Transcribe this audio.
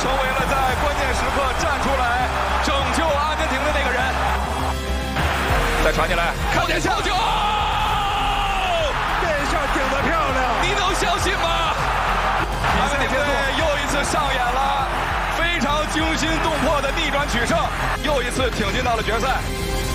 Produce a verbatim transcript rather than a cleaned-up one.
成为了在关键时刻站出来拯救阿根廷的那个人。再传进来，看见球球， 这下顶得漂亮， 你能相信吗？阿根廷队又一次上演了非常惊心动魄的逆转取胜，又一次挺进到了决赛。